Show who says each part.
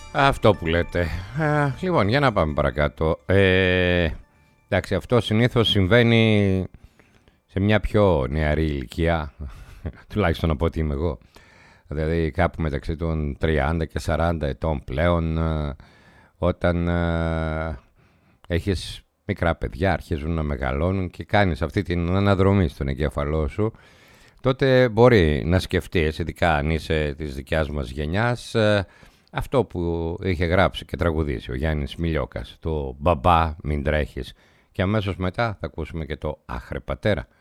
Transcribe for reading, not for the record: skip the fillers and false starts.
Speaker 1: Αυτό που λέτε. Λοιπόν, για να πάμε παρακάτω. Εντάξει, αυτό συνήθως συμβαίνει σε μια πιο νεαρή ηλικία, τουλάχιστον από ό,τι είμαι εγώ. Δηλαδή κάπου μεταξύ των 30 και 40 ετών πλέον, όταν έχεις μικρά παιδιά, αρχίζουν να μεγαλώνουν και κάνεις αυτή την αναδρομή στον εγκέφαλό σου, τότε μπορεί να σκεφτείς, ειδικά αν είσαι της δικιάς μας γενιάς, αυτό που είχε γράψει και τραγουδήσει ο Γιάννης Μιλιόκας, το «Μπαμπά μην τρέχεις». Και αμέσως μετά θα ακούσουμε και το «Άχρε πατέρα».